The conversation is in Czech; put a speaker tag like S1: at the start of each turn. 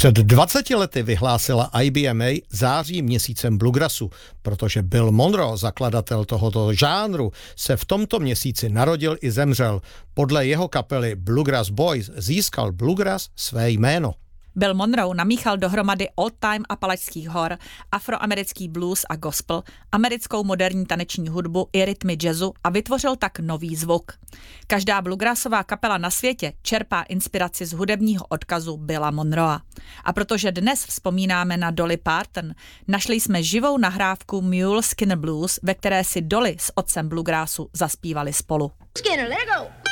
S1: Před 20 lety vyhlásila IBMA září měsícem bluegrassu, protože Bill Monroe, zakladatel tohoto žánru, se v tomto měsíci narodil i zemřel. Podle jeho kapely Bluegrass Boys získal bluegrass své jméno.
S2: Bill Monroe namíchal dohromady old-time Apalačských hor, afroamerický blues a gospel, americkou moderní taneční hudbu i rytmy jazzu a vytvořil tak nový zvuk. Každá bluegrassová kapela na světě čerpá inspiraci z hudebního odkazu Billa Monroea. A protože dnes vzpomínáme na Dolly Parton, našli jsme živou nahrávku Mule Skinner Blues, ve které si Dolly s otcem bluegrassu zaspívali spolu.
S3: Skinner, let it go!